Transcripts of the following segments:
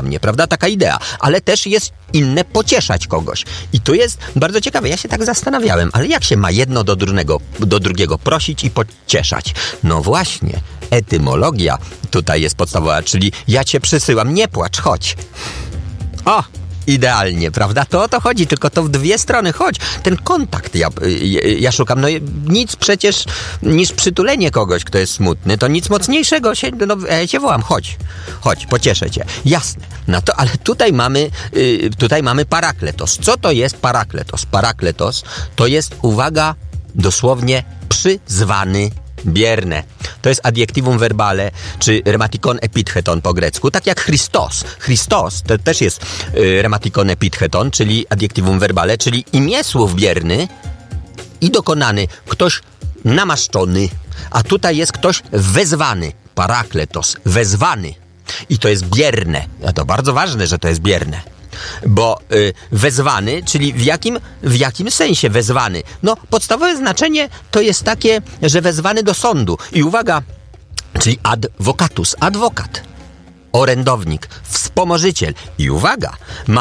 dla mnie, prawda? Taka idea. Ale też jest inne pocieszać kogoś. I tu jest bardzo ciekawe. Ja się tak zastanawiałem, ale jak się ma jedno do drugiego prosić i pocieszać? No właśnie, etymologia tutaj jest podstawowa, czyli ja cię przysyłam, nie płacz, chodź. O! Idealnie, prawda? To o to chodzi, tylko to w dwie strony. Chodź, ten kontakt ja szukam. No nic przecież niż przytulenie kogoś, kto jest smutny, to nic mocniejszego się, ja cię wołam, chodź, pocieszę cię. Jasne. No to, ale tutaj mamy parakletos. Co to jest parakletos? Parakletos to jest, uwaga, dosłownie przyzwany, bierne. To jest adjektivum verbale, czy rematikon epitheton po grecku, tak jak Christos. Christos to też jest rematikon epitheton, czyli adjektivum verbale, czyli imię słów bierny i dokonany. Ktoś namaszczony, a tutaj jest ktoś wezwany. Parakletos, wezwany. I to jest bierne. A to bardzo ważne, że to jest bierne. Bo wezwany, czyli w jakim sensie wezwany? No, podstawowe znaczenie to jest takie, że wezwany do sądu. I uwaga, czyli advocatus, adwokat, orędownik, wspomożyciel. I uwaga,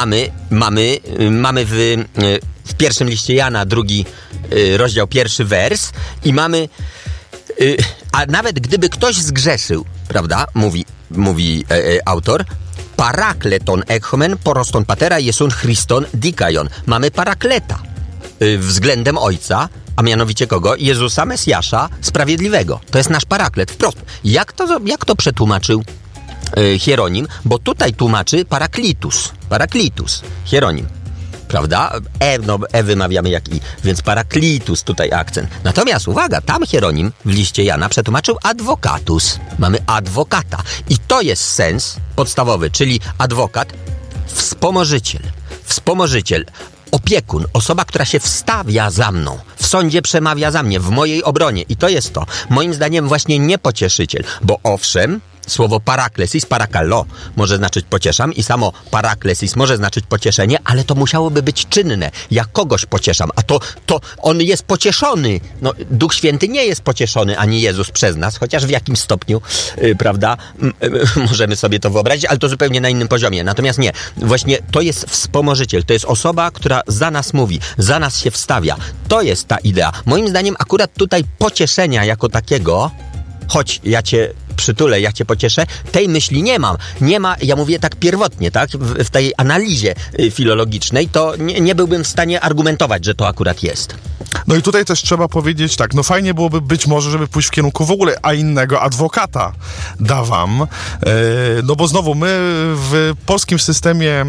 mamy w pierwszym liście Jana, 2 rozdział, 1 wers i mamy, a nawet gdyby ktoś zgrzeszył, prawda, mówi autor, parakleton ekhomen poroston patera iesun Christon dikajon. Mamy parakleta względem Ojca, a mianowicie kogo? Jezusa Mesjasza Sprawiedliwego. To jest nasz paraklet. Wprost. Jak to przetłumaczył Hieronim? Bo tutaj tłumaczy paraklitus. Hieronim. Prawda? Wymawiamy jak i, więc paraklitus, tutaj akcent. Natomiast uwaga, tam Hieronim w liście Jana przetłumaczył advocatus. Mamy adwokata. I to jest sens podstawowy, czyli adwokat, wspomożyciel, opiekun, osoba, która się wstawia za mną, w sądzie przemawia za mnie, w mojej obronie. I to jest to. Moim zdaniem właśnie nie pocieszyciel, bo owszem, słowo paraklesis, parakallo może znaczyć pocieszam i samo paraklesis może znaczyć pocieszenie, ale to musiałoby być czynne. Ja kogoś pocieszam, a to on jest pocieszony. No, Duch Święty nie jest pocieszony, ani Jezus przez nas, chociaż w jakim stopniu, prawda, możemy sobie to wyobrazić, ale to zupełnie na innym poziomie. Natomiast nie, właśnie to jest wspomożyciel, to jest osoba, która za nas mówi, za nas się wstawia. To jest ta idea. Moim zdaniem akurat tutaj pocieszenia jako takiego, choć ja cię przytulę, ja cię pocieszę, tej myśli nie mam. Nie ma, ja mówię tak pierwotnie, tak? W tej analizie filologicznej to nie byłbym w stanie argumentować, że to akurat jest. No i tutaj też trzeba powiedzieć tak, no fajnie byłoby być może, żeby pójść w kierunku w ogóle innego adwokata dawam, no bo znowu my w polskim systemie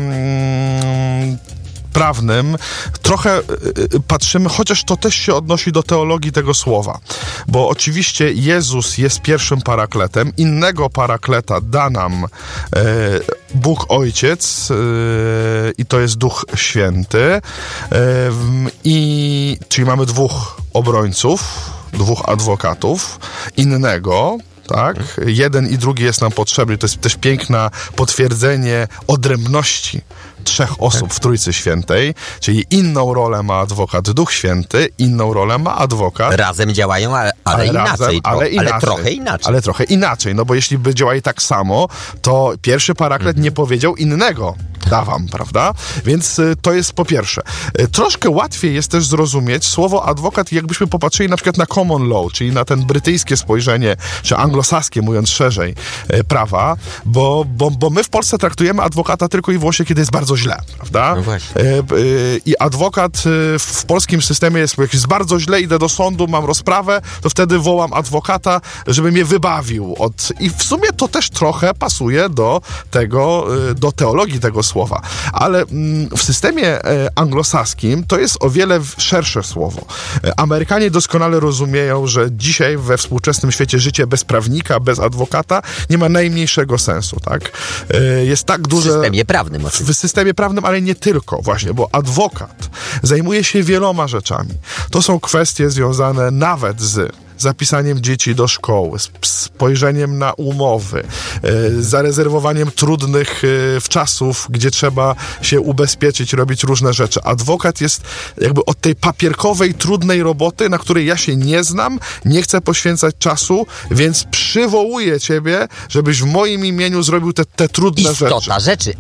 prawnym trochę patrzymy, chociaż to też się odnosi do teologii tego słowa, bo oczywiście Jezus jest pierwszym parakletem, innego parakleta da nam Bóg Ojciec i to jest Duch Święty, czyli mamy 2 obrońców, 2 adwokatów, innego, tak? Jeden i drugi jest nam potrzebny. To jest też piękne potwierdzenie odrębności 3 osób w Trójcy Świętej, czyli inną rolę ma adwokat Duch Święty, inną rolę ma adwokat. Razem działają, ale inaczej. Ale trochę inaczej, no bo jeśli by działali tak samo, to pierwszy paraklet nie powiedział innego dawam, prawda? Więc to jest po pierwsze. Troszkę łatwiej jest też zrozumieć słowo adwokat, jakbyśmy popatrzyli na przykład na common law, czyli na ten brytyjskie spojrzenie, czy anglosaskie, mówiąc szerzej, prawa, bo my w Polsce traktujemy adwokata tylko i wyłącznie, kiedy jest bardzo źle, prawda? No właśnie. I adwokat w polskim systemie jest, jak jest bardzo źle, idę do sądu, mam rozprawę, to wtedy wołam adwokata, żeby mnie wybawił. I w sumie to też trochę pasuje do teologii tego słowa. Ale w systemie anglosaskim to jest o wiele szersze słowo. Amerykanie doskonale rozumieją, że dzisiaj we współczesnym świecie życie bez prawnika, bez adwokata nie ma najmniejszego sensu, tak? Jest tak duże... W systemie prawnym oczywiście. W systemie prawnym, ale nie tylko właśnie, bo adwokat zajmuje się wieloma rzeczami. To są kwestie związane nawet z zapisaniem dzieci do szkoły, z spojrzeniem na umowy, zarezerwowaniem trudnych wczasów, gdzie trzeba się ubezpieczyć, robić różne rzeczy. Adwokat jest jakby od tej papierkowej, trudnej roboty, na której ja się nie znam, nie chcę poświęcać czasu, więc przywołuję ciebie, żebyś w moim imieniu zrobił te trudne rzeczy. Istota rzeczy.